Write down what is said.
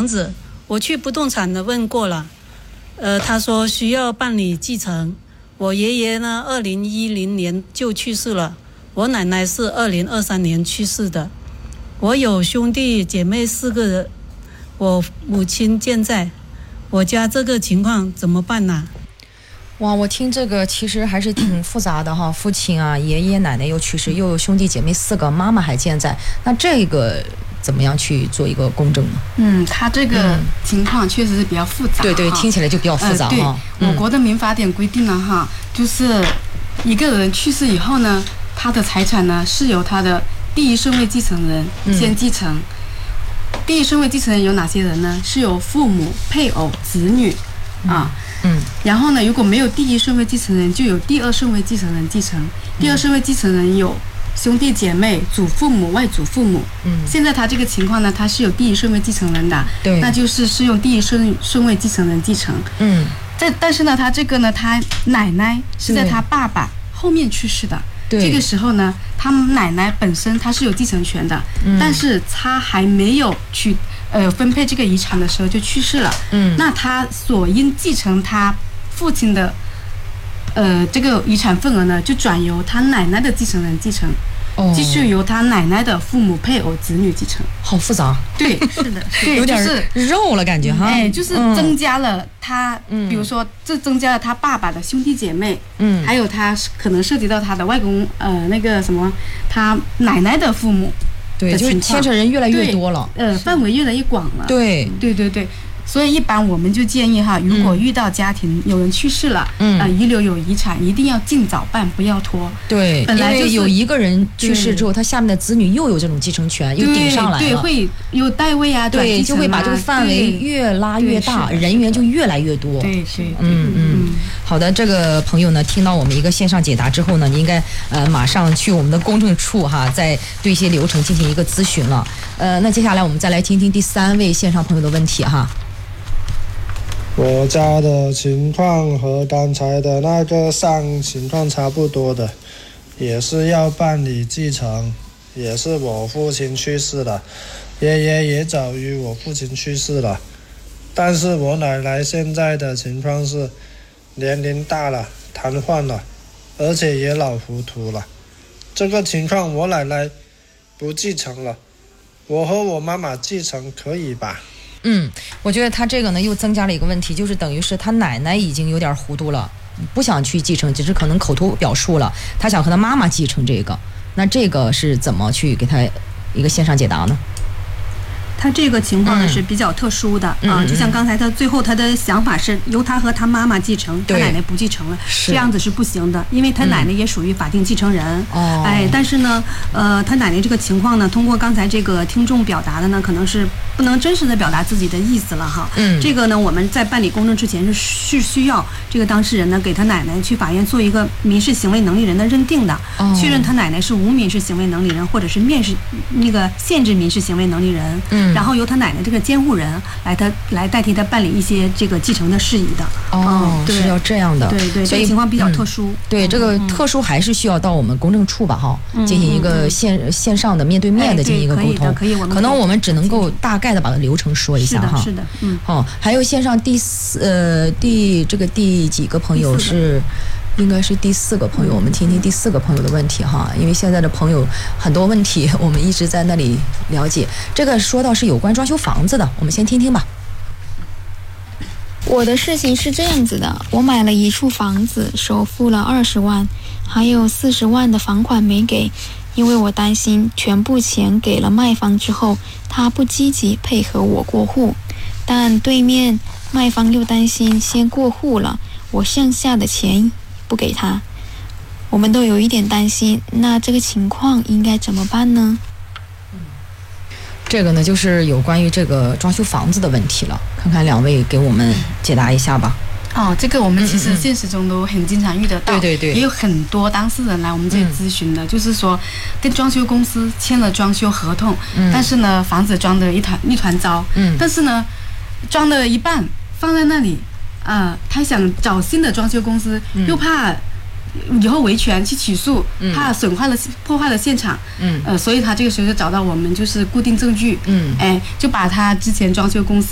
房子，我去不动产的问过了，他说需要办理继承。我爷爷呢2010年就去世了，我奶奶是2023年去世的。我有兄弟姐妹4个人，我母亲健在，我家这个情况怎么办呢？ 哇，我听这个其实还是挺复杂的哈，父亲啊、爷爷奶奶又去世，又有兄弟姐妹4个，妈妈还健在，那这个怎么样去做一个公证呢？ 他这个情况确实是比较复杂。 对对，听起来就比较复杂哈。 对，我国的民法典规定了哈，就是一个人去世以后呢，他的财产呢是由他的第一顺位继承人先继承。第一顺位继承人有哪些人呢？是由父母、配偶、子女啊。然后呢，如果没有第一顺位继承人，就有第二顺位继承人继承。第二顺位继承人有兄弟姐妹、祖父母、外祖父母。现在他这个情况呢，他是有第一顺位继承人的， 对， 那就是适用第一顺位继承人继承。但是呢，他这个呢，他奶奶是在他爸爸后面去世的。这个时候呢，他奶奶本身他是有继承权的，但是他还没有去分配这个遗产的时候就去世了。那他所应继承他父亲的这个遗产份额呢，就转由他奶奶的继承人继承，继续由他奶奶的父母、配偶、子女继承。 好复杂。 对，是的，对， 有点肉了感觉哈。 就是增加了他，比如说这增加了他爸爸的兄弟姐妹，还有他可能涉及到他的外公，那个什么，他奶奶的父母。 对，就是牵扯人越来越多了， 范围越来越广了。 对。 所以一般我们就建议哈，如果遇到家庭有人去世了，遗留有遗产，一定要尽早办，不要拖。 对，因为有一个人去世之后，他下面的子女又有这种继承权，又顶上来了。 对，会有代位啊， 对，就会把这个范围越拉越大，人员就越来越多。 对。 好的，这个朋友呢，听到我们一个线上解答之后呢，你应该马上去我们的公证处哈，再对一些流程进行一个咨询了。那接下来我们再来听听第3位线上朋友的问题哈。 我家的情况和刚才的那个情况差不多的，也是要办理继承，也是我父亲去世了，爷爷也早于我父亲去世了，但是我奶奶现在的情况是年龄大了，瘫痪了，而且也老糊涂了。这个情况我奶奶不继承了，我和我妈妈继承可以吧？ 我觉得他这个呢又增加了一个问题，就是等于是他奶奶已经有点糊涂了，不想去继承，只是可能口头表述了，他想和他妈妈继承这个。那这个是怎么去给他一个线上解答呢？ 他这个情况呢是比较特殊的就像刚才他最后他的想法是由他和他妈妈继承，他奶奶不继承了，这样子是不行的，因为他奶奶也属于法定继承人。但是呢，他奶奶这个情况呢，通过刚才这个听众表达的呢，可能是不能真实的表达自己的意思了哈。这个呢，我们在办理公证之前是需要这个当事人呢给他奶奶去法院做一个民事行为能力人的认定的，确认他奶奶是无民事行为能力人或者是限制民事行为能力人。然后由他奶奶这个监护人来代替他办理一些这个继承的事宜的。 是要这样的。 对，这个情况比较特殊。 对，这个特殊还是需要到我们公证处吧哈，进行一个线上的面对面的进行一个沟通。可能我们只能够大概的把流程说一下哈。 是的。 还有线上第几个朋友是？应该是第4个朋友，我们听听第4个朋友的问题哈，因为现在的朋友很多问题我们一直在那里了解。这个说到是有关装修房子的，我们先听听吧。 我的事情是这样子的，我买了一处房子，首付了20万，还有40万的房款没给，因为我担心全部钱给了卖方之后，他不积极配合我过户，但对面卖方又担心先过户了，我剩下的钱不给他，我们都有一点担心，那这个情况应该怎么办呢？ 这个呢就是有关于这个装修房子的问题了，看看2位给我们解答一下吧。 这个我们其实现实中都很经常遇得到， 对， 也有很多当事人来我们这里咨询的，就是说跟装修公司签了装修合同，但是呢房子装的一团糟，但是呢装了一半放在那里，他想找新的装修公司，又怕以后维权去起诉，怕破坏了现场，所以他这个时候就找到我们，就是固定证据，就把他之前装修公司